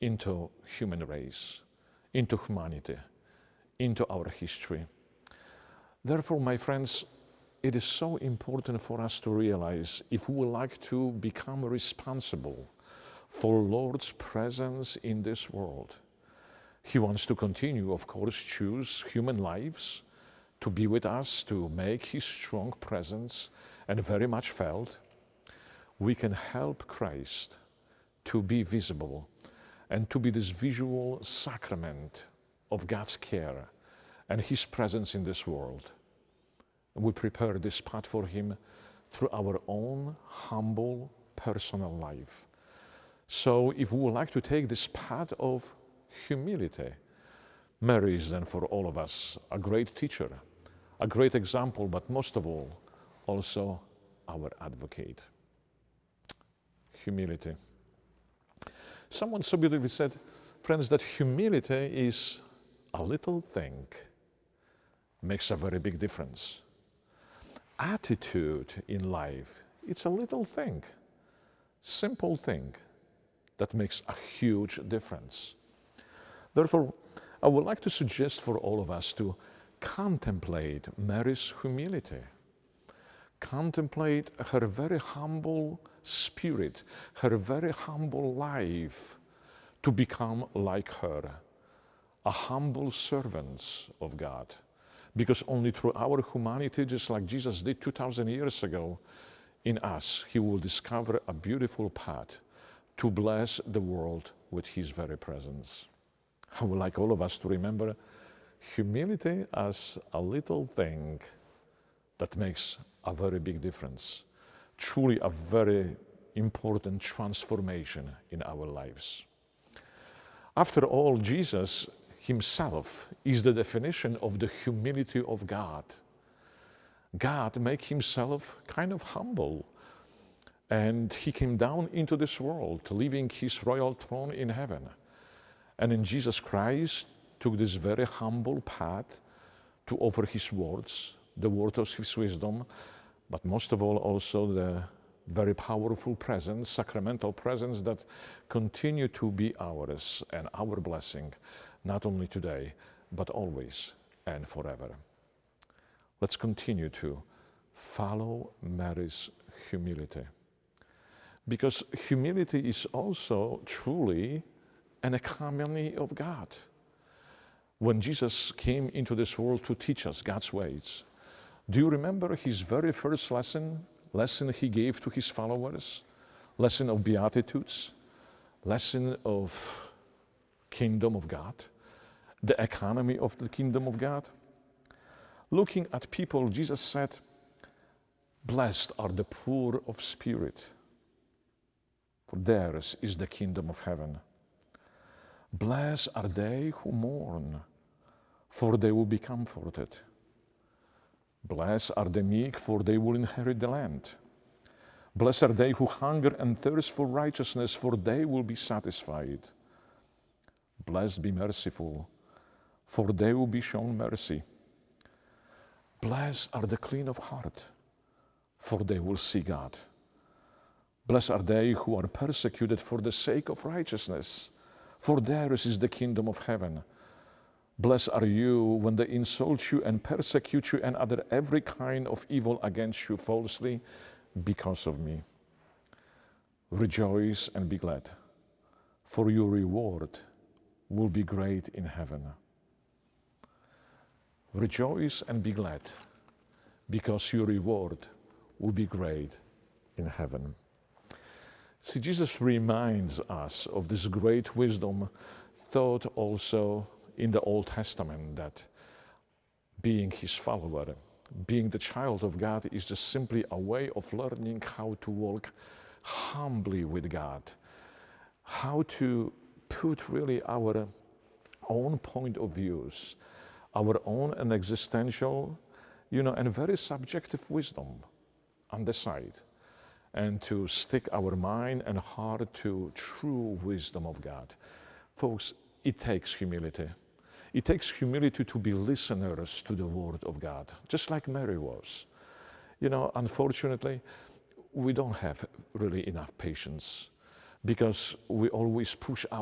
into human race, into humanity, into our history. Therefore, my friends, it is so important for us to realize if we would like to become responsible for Lord's presence in this world. He wants to continue, of course, choose human lives to be with us, to make his strong presence and very much felt. We can help Christ to be visible and to be this visual sacrament of God's care and his presence in this world. We prepare this path for him through our own humble personal life. So if we would like to take this path of humility, Mary is then for all of us a great teacher, a great example, but most of all, also our advocate. Humility. Someone so beautifully said, friends, that humility is a little thing, makes a very big difference. Attitude in life, it's a little thing, simple thing that makes a huge difference. Therefore, I would like to suggest for all of us to contemplate Mary's humility, contemplate her very humble spirit, her very humble life, to become like her, a humble servant of God. Because only through our humanity, just like Jesus did 2,000 years ago, in us, he will discover a beautiful path to bless the world with his very presence. I would like all of us to remember humility as a little thing that makes a very big difference, truly a very important transformation in our lives. After all, Jesus himself is the definition of the humility of God. God made himself kind of humble, and he came down into this world, leaving his royal throne in heaven. And in Jesus Christ took this very humble path to offer his words, the word of his wisdom, but most of all also the very powerful presence, sacramental presence that continue to be ours and our blessing, not only today, but always and forever. Let's continue to follow Mary's humility. Because humility is also truly an economy of God. When Jesus came into this world to teach us God's ways, do you remember his very first lesson he gave to his followers? Lesson of Beatitudes, lesson of Kingdom of God, the economy of the Kingdom of God. Looking at people, Jesus said, "Blessed are the poor of spirit, for theirs is the kingdom of heaven. Blessed are they who mourn, for they will be comforted. Blessed are the meek, for they will inherit the land. Blessed are they who hunger and thirst for righteousness, for they will be satisfied. Blessed be merciful, for they will be shown mercy. Blessed are the clean of heart, for they will see God. Blessed are they who are persecuted for the sake of righteousness, for theirs is the kingdom of heaven. Blessed are you when they insult you and persecute you and utter every kind of evil against you falsely because of me. Rejoice and be glad, for your reward will be great in heaven." Rejoice and be glad, because your reward will be great in heaven. See, Jesus reminds us of this great wisdom taught also in the Old Testament, that being his follower, being the child of God, is just simply a way of learning how to walk humbly with God, how to put really our own point of views, our own and existential, and very subjective wisdom on the side, and to stick our mind and heart to true wisdom of God. Folks, it takes humility. It takes humility to be listeners to the word of God, just like Mary was. Unfortunately, we don't have really enough patience, because we always push